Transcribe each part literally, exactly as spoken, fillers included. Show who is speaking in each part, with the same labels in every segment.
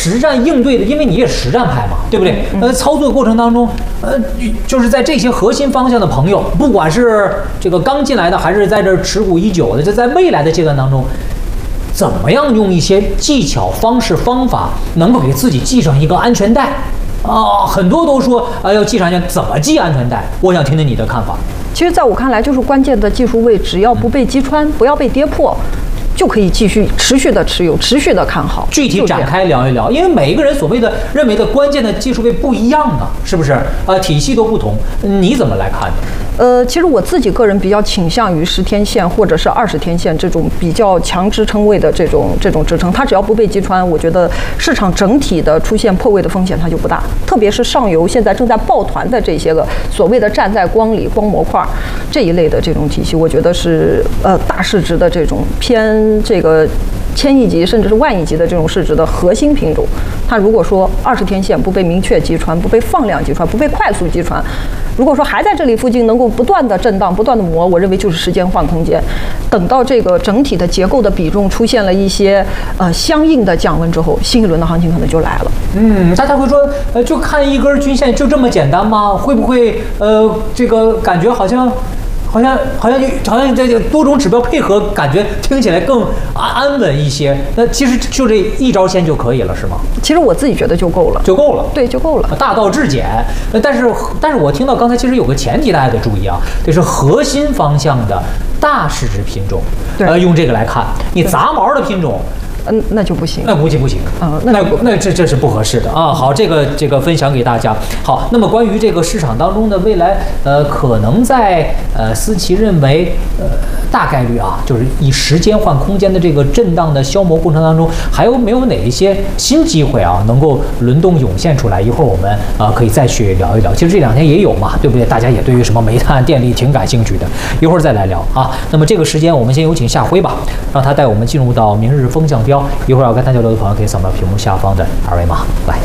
Speaker 1: 实战应对的，因为你也实战派嘛，对不对？呃，操作过程当中，呃，就是在这些核心方向的朋友，不管是这个刚进来的，还是在这持股已久的，就在未来的阶段当中，怎么样用一些技巧、方式、方法，能够给自己系上一个安全带？啊，很多都说啊要系上安全，怎么系安全带？我想听听你的看法。
Speaker 2: 其实，在我看来，就是关键的技术位，只要不被击穿，不要被跌破，就可以继续持续的持有，持续的看好。
Speaker 1: 具体展开聊一聊，因为每一个人所谓的认为的关键的技术位不一样啊，是不是？呃，体系都不同，你怎么来看？
Speaker 2: 呃，其实我自己个人比较倾向于十天线或者是二十天线这种比较强支撑位的这种这种支撑，它只要不被击穿，我觉得市场整体的出现破位的风险它就不大。特别是上游现在正在抱团的这些个所谓的站在光里光模块这一类的这种体系，我觉得是呃大市值的这种偏这个千亿级甚至是万亿级的这种市值的核心品种，它如果说二十天线不被明确击穿，不被放量击穿，不被快速击穿，如果说还在这里附近能够不断的震荡、不断的磨，我认为就是时间换空间。等到这个整体的结构的比重出现了一些呃相应的降温之后，新一轮的行情可能就来了。嗯，
Speaker 1: 大家会说，呃，就看一根均线就这么简单吗？会不会呃这个感觉好像？好像好像好像这个多种指标配合，感觉听起来更安安稳一些。那其实就这一招线就可以了，是吗？
Speaker 2: 其实我自己觉得就够了，
Speaker 1: 就够了。
Speaker 2: 对，就够了。
Speaker 1: 大道至简。但是但是我听到刚才其实有个前提，大家得注意啊，这是核心方向的大市值品种，呃，用这个来看，你杂毛的品种。
Speaker 2: 嗯，那就不行，
Speaker 1: 那估计不行
Speaker 2: 啊，
Speaker 1: 那那这这是不合适的啊。好，这个这个分享给大家。好，那么关于这个市场当中的未来，呃，可能在呃思琪认为，呃，大概率啊，就是以时间换空间的这个震荡的消磨过程当中，还有没有哪一些新机会啊，能够轮动涌现出来？一会儿我们啊、呃、可以再去聊一聊。其实这两天也有嘛，对不对？大家也对于什么煤炭、电力挺感兴趣的，一会儿再来聊啊。那么这个时间我们先有请夏辉吧，让他带我们进入到明日风向标。一会儿要跟他交流的朋友可以扫描屏幕下方的二维码来。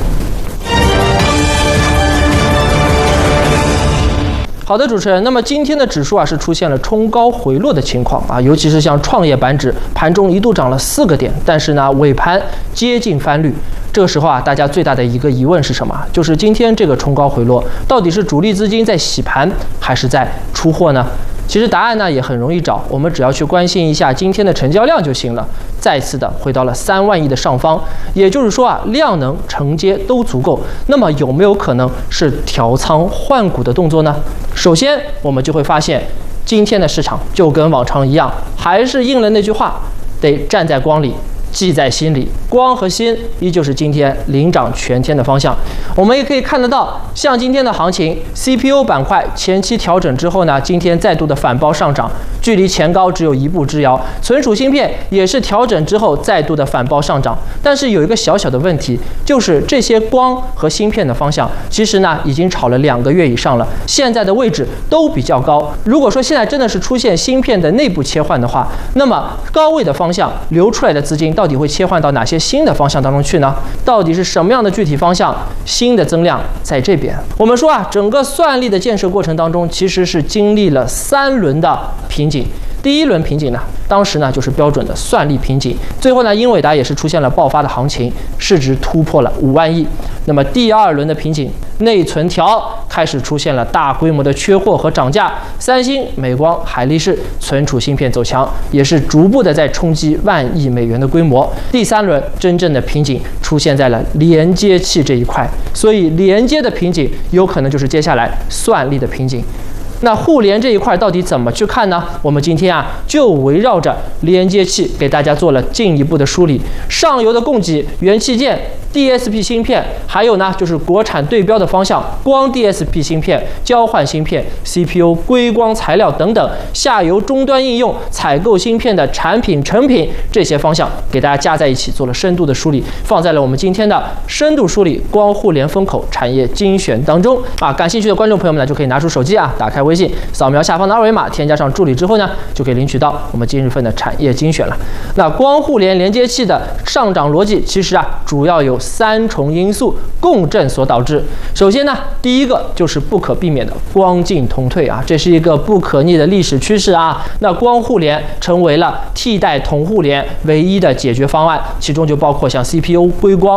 Speaker 3: 好的，主持人。那么今天的指数啊是出现了冲高回落的情况啊，尤其是像创业板指盘中一度涨了四个点，但是呢尾盘接近翻绿。这个时候啊，大家最大的一个疑问是什么？就是今天这个冲高回落，到底是主力资金在洗盘，还是在出货呢？其实答案呢也很容易找，我们只要去关心一下今天的成交量就行了。再次的回到了三万亿的上方，也就是说啊，量能承接都足够。那么有没有可能是调仓换股的动作呢？首先，我们就会发现，今天的市场就跟往常一样，还是应了那句话，得站在光里。记在心里，光和心依旧是今天领涨全天的方向。我们也可以看得到，像今天的行情 ，C P U 板块前期调整之后呢，今天再度的反包上涨，距离前高只有一步之遥。存储芯片也是调整之后再度的反包上涨，但是有一个小小的问题，就是这些光和芯片的方向，其实呢已经炒了两个月以上了，现在的位置都比较高。如果说现在真的是出现芯片的内部切换的话，那么高位的方向流出来的资金到底会切换到哪些新的方向当中去呢？到底是什么样的具体方向？新的增量在这边。我们说啊，整个算力的建设过程当中，其实是经历了三轮的瓶颈。第一轮瓶颈呢，当时呢就是标准的算力瓶颈，最后呢英伟达也是出现了爆发的行情，市值突破了五万亿。那么第二轮的瓶颈，内存条开始出现了大规模的缺货和涨价，三星、美光、海力士存储芯片走强，也是逐步的在冲击万亿美元的规模。第三轮真正的瓶颈出现在了连接器这一块，所以连接的瓶颈有可能就是接下来算力的瓶颈。那互联这一块到底怎么去看呢？我们今天啊就围绕着连接器给大家做了进一步的梳理。上游的供给元器件、D S P 芯片，还有呢就是国产对标的方向，光 D S P 芯片、交换芯片、C P U、硅光材料等等，下游终端应用采购芯片的产品成品这些方向，给大家加在一起做了深度的梳理，放在了我们今天的深度梳理光互联风口产业精选当中啊。感兴趣的观众朋友们呢，就可以拿出手机啊，打开微信，扫描下方的二维码，添加上助理之后呢，就可以领取到我们今日份的产业精选了。那光互联连接器的上涨逻辑，其实啊，主要有三重因素共振所导致。首先呢，第一个就是不可避免的光进同退啊，这是一个不可逆的历史趋势啊。那光互联成为了替代铜互联唯一的解决方案，其中就包括像 C P U、硅光